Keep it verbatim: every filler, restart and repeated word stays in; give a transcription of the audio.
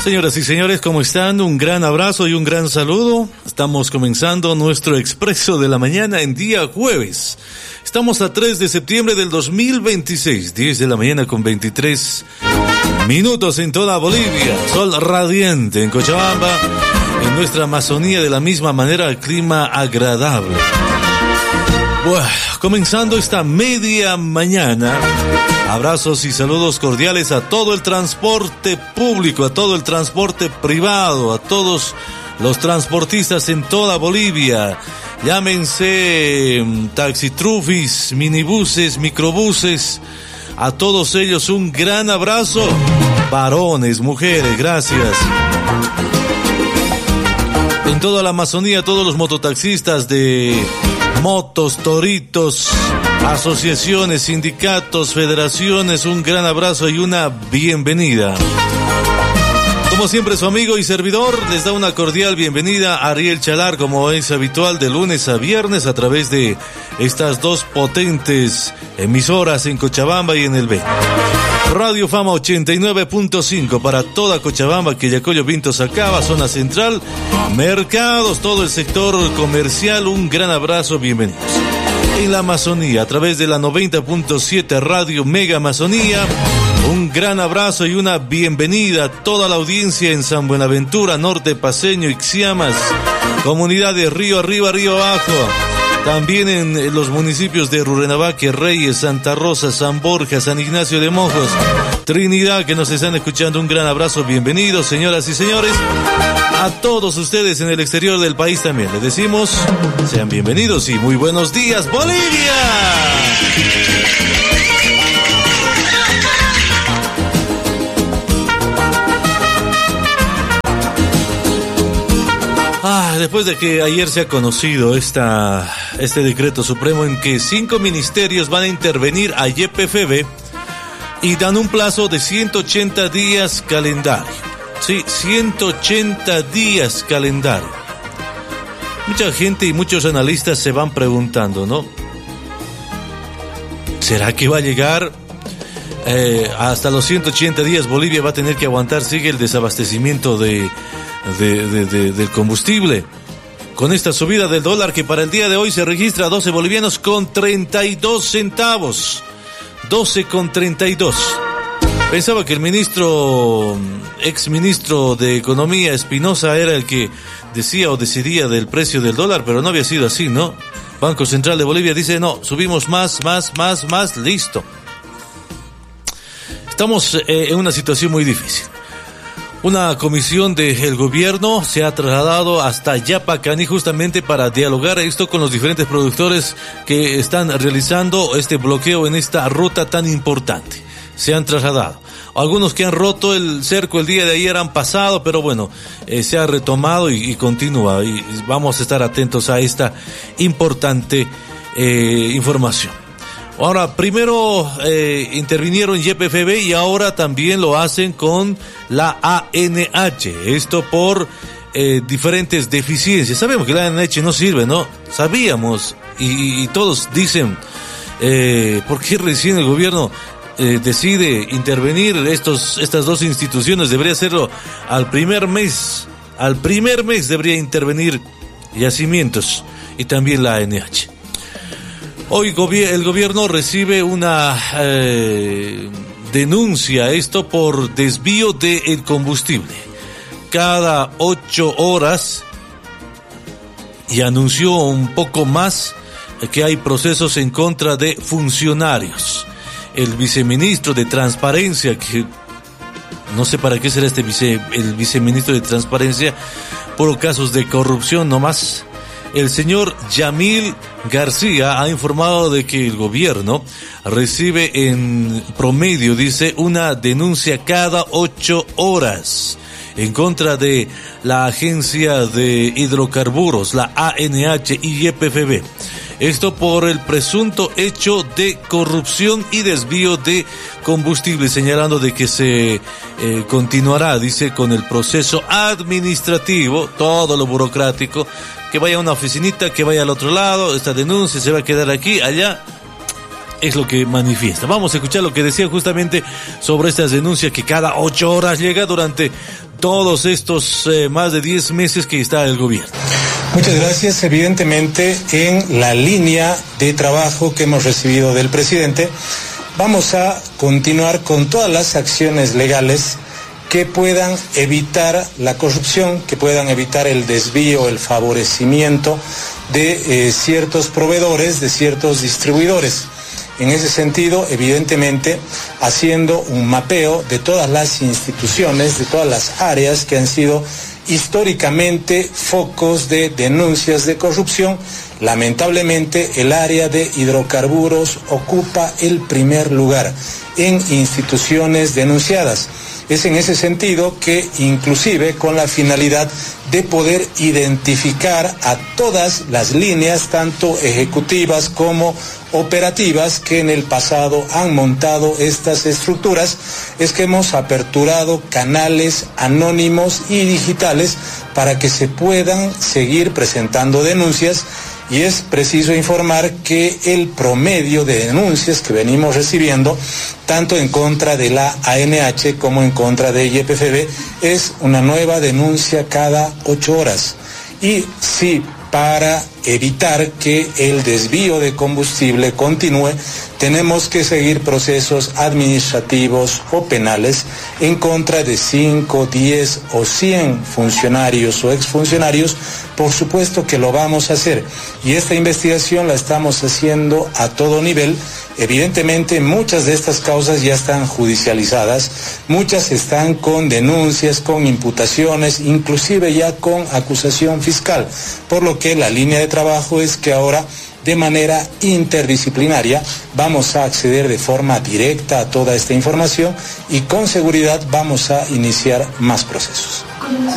Señoras y señores, ¿cómo están? Un gran abrazo y un gran saludo. Estamos comenzando nuestro Expreso de la Mañana en día jueves. Estamos a tres de septiembre del dos mil veintiséis, diez de la mañana con veintitrés minutos en toda Bolivia. Sol radiante en Cochabamba, en nuestra Amazonía de la misma manera, clima agradable. Bueno, comenzando esta media mañana, abrazos y saludos cordiales a todo el transporte público, a todo el transporte privado, a todos los transportistas en toda Bolivia. Llámense taxitrufis, minibuses, microbuses, a todos ellos un gran abrazo. Varones, mujeres, gracias. En toda la Amazonía, todos los mototaxistas de motos, toritos, asociaciones, sindicatos, federaciones, un gran abrazo y una bienvenida. Como siempre, su amigo y servidor les da una cordial bienvenida a Ariel Chalar, como es habitual de lunes a viernes a través de estas dos potentes emisoras en Cochabamba y en el B. Radio Fama ochenta y nueve punto cinco para toda Cochabamba, Quillacollo, Pinto, Sacaba, zona central, mercados, todo el sector comercial, un gran abrazo, bienvenidos. En la Amazonía, a través de la noventa punto siete Radio Mega Amazonía, un gran abrazo y una bienvenida a toda la audiencia en San Buenaventura, Norte Paceño, Ixiamas, comunidades Río Arriba, Río Abajo. También en los municipios de Rurrenabaque, Reyes, Santa Rosa, San Borja, San Ignacio de Mojos, Trinidad, que nos están escuchando, un gran abrazo, bienvenidos, señoras y señores. A todos ustedes en el exterior del país también les decimos, sean bienvenidos y muy buenos días, Bolivia. Ah, después de que ayer se ha conocido esta, este decreto supremo en que cinco ministerios van a intervenir a Y P F B y dan un plazo de ciento ochenta días calendario. Sí, ciento ochenta días calendario. Mucha gente y muchos analistas se van preguntando, ¿no? ¿Será que va a llegar eh, hasta los ciento ochenta días? Bolivia va a tener que aguantar, sigue el desabastecimiento de... De, de, de, del combustible. Con esta subida del dólar que para el día de hoy se registra a doce bolivianos con treinta y dos centavos. doce con treinta y dos. Pensaba que el ministro, ex ministro de Economía, Espinosa, era el que decía o decidía del precio del dólar, pero no había sido así, ¿no? Banco Central de Bolivia dice, no, subimos más, más, más, más, listo. Estamos eh, en una situación muy difícil. Una comisión del gobierno se ha trasladado hasta Yapacani justamente para dialogar esto con los diferentes productores que están realizando este bloqueo en esta ruta tan importante. Se han trasladado. Algunos que han roto el cerco el día de ayer han pasado, pero bueno, eh, se ha retomado y, y continúa. Y vamos a estar atentos a esta importante eh, información. Ahora, primero eh, intervinieron Y P F B y ahora también lo hacen con la A N H. Esto por eh, diferentes deficiencias. Sabemos que la A N H no sirve, ¿no? Sabíamos y, y todos dicen, eh, ¿por qué recién el gobierno eh, decide intervenir estos, estas dos instituciones? Debería hacerlo al primer mes. Al primer mes debería intervenir Yacimientos y también la A N H. Hoy el gobierno recibe una eh, denuncia, esto por desvío del combustible. Cada ocho horas, y anunció un poco más que hay procesos en contra de funcionarios. El viceministro de Transparencia, que no sé para qué será este vice, el viceministro de Transparencia, por casos de corrupción nomás. El señor Yamil García ha informado de que el gobierno recibe en promedio, dice, una denuncia cada ocho horas en contra de la Agencia de Hidrocarburos, la A N H y Y P F B. Esto por el presunto hecho de corrupción y desvío de combustible, señalando de que se eh, continuará, dice, con el proceso administrativo, todo lo burocrático, que vaya a una oficinita, que vaya al otro lado, esta denuncia se va a quedar aquí, allá. Es lo que manifiesta. Vamos a escuchar lo que decía justamente sobre estas denuncias que cada ocho horas llega durante todos estos eh, más de diez meses que está el gobierno? Muchas gracias. Evidentemente, en la línea de trabajo que hemos recibido del presidente, vamos a continuar con todas las acciones legales que puedan evitar la corrupción, que puedan evitar el desvío, el favorecimiento de eh, ciertos proveedores, de ciertos distribuidores. En ese sentido, evidentemente, haciendo un mapeo de todas las instituciones, de todas las áreas que han sido históricamente focos de denuncias de corrupción. Lamentablemente, el área de hidrocarburos ocupa el primer lugar en instituciones denunciadas. Es en ese sentido que, inclusive con la finalidad de poder identificar a todas las líneas, tanto ejecutivas como operativas, que en el pasado han montado estas estructuras, es que hemos aperturado canales anónimos y digitales para que se puedan seguir presentando denuncias. Y es preciso informar que el promedio de denuncias que venimos recibiendo, tanto en contra de la A N H como en contra de Y P F B, es una nueva denuncia cada ocho horas. Y sí, para evitar que el desvío de combustible continúe, tenemos que seguir procesos administrativos o penales en contra de cinco, diez o cien funcionarios o exfuncionarios. Por supuesto que lo vamos a hacer, y esta investigación la estamos haciendo a todo nivel. Evidentemente, muchas de estas causas ya están judicializadas, muchas están con denuncias, con imputaciones, inclusive ya con acusación fiscal, por lo que la línea de trabajo es que ahora, de manera interdisciplinaria, vamos a acceder de forma directa a toda esta información y con seguridad vamos a iniciar más procesos.